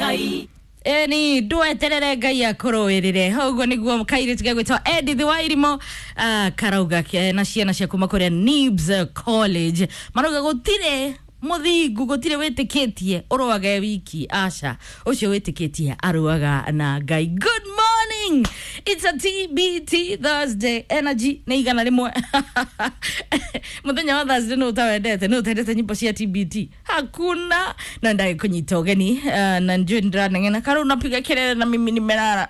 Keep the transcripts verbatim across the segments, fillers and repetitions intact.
Ngai Eni dueterere Ngai akoroerere hogo niguo kairĩtu gegwĩtwo Edith Wairimo uh, karauga na ciana cia kuma kũrĩa Nibs College marauga gũtire muthingu gũtire wĩtĩkĩtie ũrũage wiki aca ũcio wĩtĩkĩtie arũaga na Ngai. Good morning, it's a T B T Thursday energy nĩ igana rĩmwe muthenya wa Thursday no utawendete no utendete nyimbo cia T B T hakuna na ndai kunyita ugeni uh, na njui ndranengena karo unapiga kelele na mimi nimelala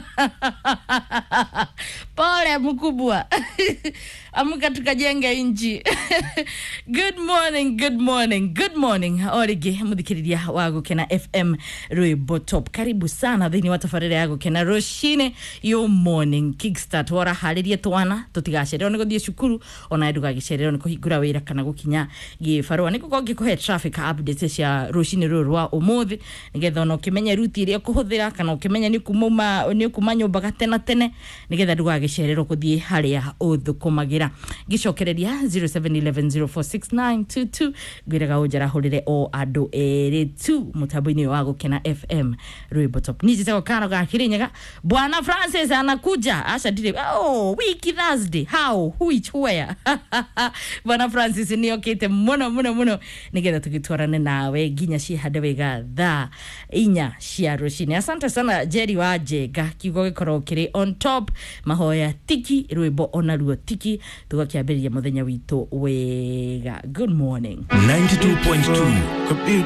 pole mkubwa amuka tukajenge inji good morning good morning good morning origi muthikiriria wa gukena F M Rwimbo Top karibu sana thini wa tafarira ya gukena roshine yo morning kickstart wara haririe twana tutigacererwo ni guthie cukuru ona nduga gicererwo ni kuhingura wira kana gukinya gifarwa ni kugongi kuhe traffic updates cia roshine ruru wa umuthi nigetha no kimenya ruti iria kuhuthira kana ukimenya ni kumuma ni kuma nyumba gatena tene nigetha nduga gicererwo kuthie haria uthukumagira gicokereria zero seven one one zero four six nine two two gwiraga ujara horire o ando ere tu mutaboini wa gukena F M Rwimbo Top nijitako kana ga kirinyaga Bwana Francis anakuja asha dire oh wiki Thursday how which where Bwana Francis ni okete muno muno muno nigetha tugitwarane nawe ginya ci hade wega tha inya cia rucini. Asante sana Jerry Wajega kiugo gikoro kiri on top mahoya tiki Rwimbo ona ruo tiki tugakiambĩrĩria muthenya witũ wega. Good morning ninety-two point two